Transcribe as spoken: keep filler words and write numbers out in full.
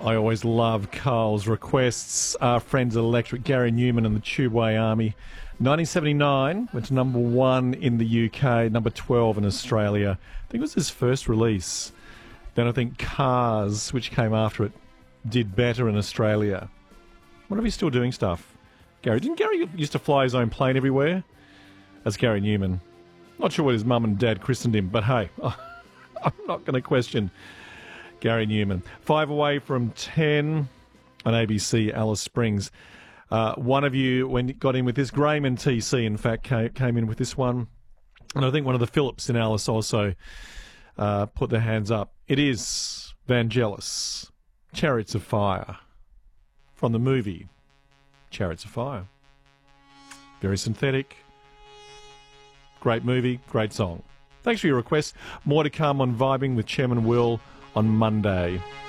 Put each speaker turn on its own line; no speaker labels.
I always love Carl's requests. Our friends at Electric, Gary Newman and the Tubeway Army. nineteen seventy-nine went to number one in the U K, number twelve in Australia. I think it was his first release. Then I think Cars, which came after it, did better in Australia. I wonder if he's still doing stuff. Gary, didn't Gary used to fly his own plane everywhere? That's Gary Newman. Not sure what his mum and dad christened him, but hey, I'm not going to question Gary Newman. Five away from ten on A B C Alice Springs. Uh, one of you when got in with this, Graham and T C, in fact, came, came in with this one. And I think one of the Phillips in Alice also uh, put their hands up. It is Vangelis, Chariots of Fire, from the movie Chariots of Fire. Very synthetic. Great movie, great song. Thanks for your requests. More to come on Vibing with Chairman Will on Monday.